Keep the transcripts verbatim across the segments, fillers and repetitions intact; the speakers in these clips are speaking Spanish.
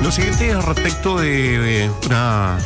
Lo siguiente es respecto de, de una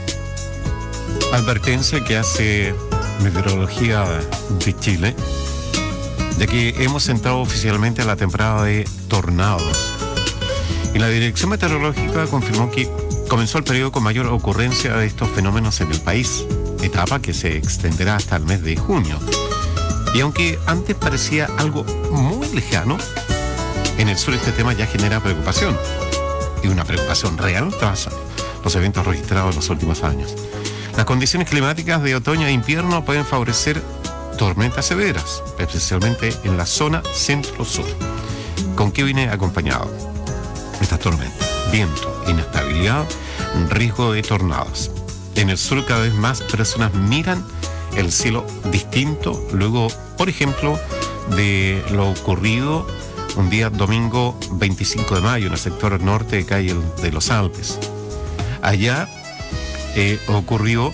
advertencia que hace Meteorología de Chile, ya que hemos entrado oficialmente a la temporada de tornados. Y la Dirección Meteorológica confirmó que comenzó el periodo con mayor ocurrencia de estos fenómenos en el país, etapa que se extenderá hasta el mes de junio. Y aunque antes parecía algo muy lejano, en el sur este tema ya genera preocupación, y una preocupación real tras los eventos registrados en los últimos años. Las condiciones climáticas de otoño e invierno pueden favorecer tormentas severas, especialmente en la zona centro-sur. ¿Con qué viene acompañado estas tormentas? Viento, inestabilidad, riesgo de tornados. En el sur cada vez más personas miran el cielo distinto luego, por ejemplo, de lo ocurrido un día domingo veinticinco de mayo en el sector norte de Calle de los Alpes. Allá eh, ocurrió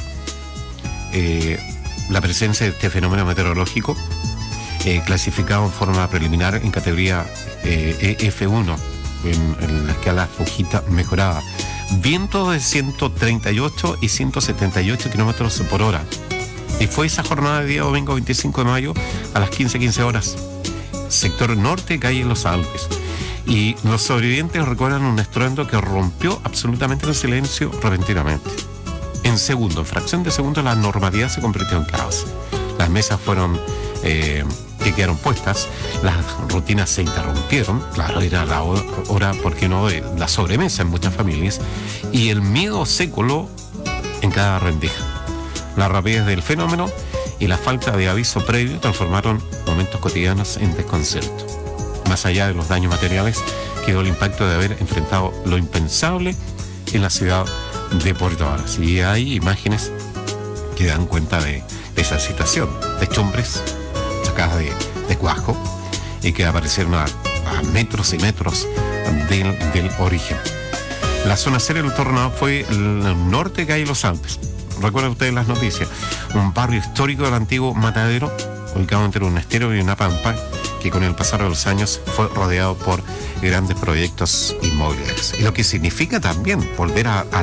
eh, la presencia de este fenómeno meteorológico eh, clasificado en forma preliminar en categoría eh, E F uno, en, en la escala Fujita mejorada. Vientos de ciento treinta y ocho y ciento setenta y ocho kilómetros por hora. Y fue esa jornada de día domingo veinticinco de mayo a las quince quince horas. Sector norte, calle Los Alpes. Y los sobrevivientes recuerdan un estruendo que rompió absolutamente el silencio repentinamente. En segundo, en fracción de segundo, la normalidad se convirtió en caos. Las mesas fueron eh, que quedaron puestas, las rutinas se interrumpieron, claro, era la hora, ¿por qué no?, de la sobremesa en muchas familias, y el miedo se coló en cada rendija. La rapidez del fenómeno y la falta de aviso previo transformaron momentos cotidianos en desconcierto. Más allá de los daños materiales, quedó el impacto de haber enfrentado lo impensable en la ciudad de Puerto Varas. Y hay imágenes que dan cuenta de, de esa situación. Techumbres sacadas de, de cuajo y que aparecieron a, a metros y metros del, del origen. La zona cero del tornado fue el norte de Calle Los Alpes. Recuerden ustedes las noticias. Un barrio histórico del antiguo Matadero, ubicado entre un estero y una pampa, que con el pasar de los años fue rodeado por grandes proyectos inmobiliarios. Y lo que significa también volver a, a